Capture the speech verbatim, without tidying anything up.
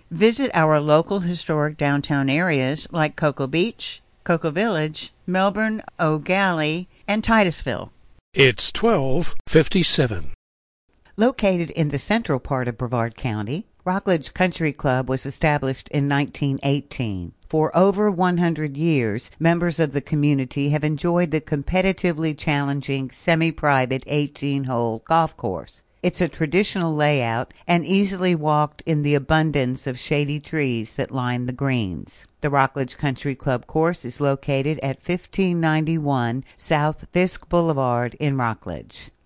Visit our local historic downtown areas like Cocoa Beach, Cocoa Village, Melbourne, O'Galley, and Titusville. It's twelve fifty-seven. Located in the central part of Brevard County, Rockledge Country Club was established in nineteen eighteen. For over one hundred years, members of the community have enjoyed the competitively challenging semi-private eighteen-hole golf course. It's a traditional layout and easily walked in the abundance of shady trees that line the greens. The Rockledge Country Club course is located at fifteen ninety-one South Fisk Boulevard in Rockledge.